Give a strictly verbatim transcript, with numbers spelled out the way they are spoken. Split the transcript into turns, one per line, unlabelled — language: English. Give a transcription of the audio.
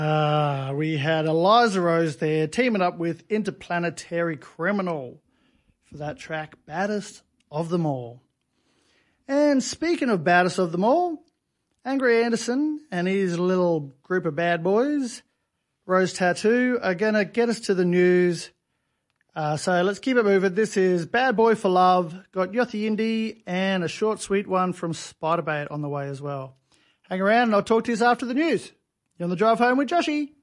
Uh, we had Eliza Rose there teaming up with Interplanetary Criminal for that track, Baddest of Them All. And speaking of Baddest of Them All, Angry Anderson and his little group of bad boys, Rose Tattoo, are going to get us to the news. Uh, so let's keep it moving. This is Bad Boy for Love, got Yothi Indie and a short sweet one from Spiderbait on the way as well. Hang around and I'll talk to you after the news. You're on the drive home with Joshy.